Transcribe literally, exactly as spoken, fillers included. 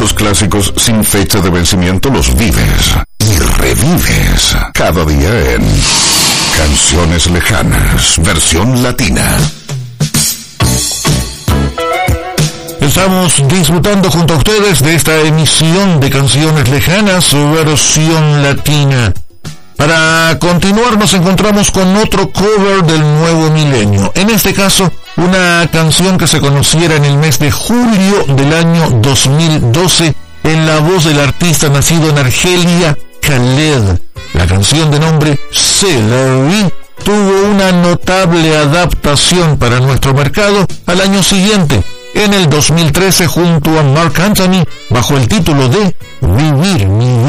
los clásicos sin fecha de vencimiento los vives y revives cada día en Canciones Lejanas, versión latina. Estamos disfrutando junto a ustedes de esta emisión de Canciones Lejanas, versión latina. Para continuar nos encontramos con otro cover del nuevo milenio. En este caso, una canción que se conociera en el mes de julio del año dos mil doce en la voz del artista nacido en Argelia, Khaled. La canción de nombre C'est la vie tuvo una notable adaptación para nuestro mercado al año siguiente, en el dos mil trece, junto a Marc Anthony, bajo el título de Vivir mi